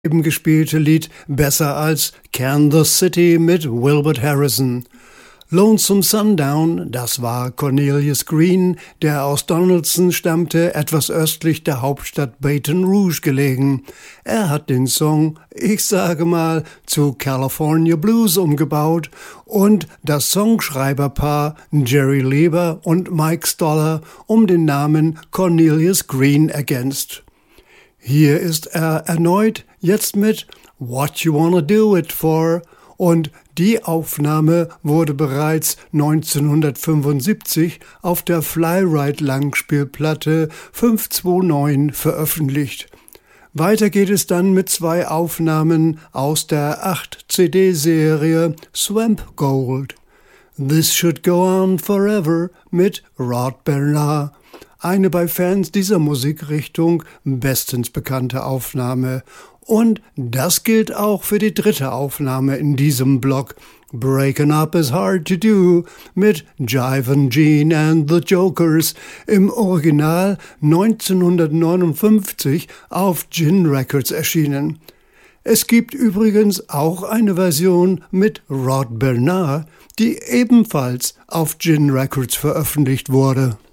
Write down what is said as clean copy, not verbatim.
eben gespielte Lied besser als Kansas City mit Wilbert Harrison. Lonesome Sundown, das war Cornelius Green, der aus Donaldson stammte, etwas östlich der Hauptstadt Baton Rouge gelegen. Er hat den Song, ich sage mal, zu California Blues umgebaut und das Songschreiberpaar Jerry Lieber und Mike Stoller um den Namen Cornelius Green ergänzt. Hier ist er erneut, jetzt mit What You Wanna Do It For, und die Aufnahme wurde bereits 1975 auf der Fly-Ride-Langspielplatte 529 veröffentlicht. Weiter geht es dann mit 2 Aufnahmen aus der 8-CD-Serie Swamp Gold. This Should Go On Forever mit Rod Bernard. Eine bei Fans dieser Musikrichtung bestens bekannte Aufnahme. Und das gilt auch für die 3. Aufnahme in diesem Block. Breaking Up is Hard to Do mit Jivin' Gene and the Jokers, im Original 1959 auf Gin Records erschienen. Es gibt übrigens auch eine Version mit Rod Bernard, die ebenfalls auf Gin Records veröffentlicht wurde.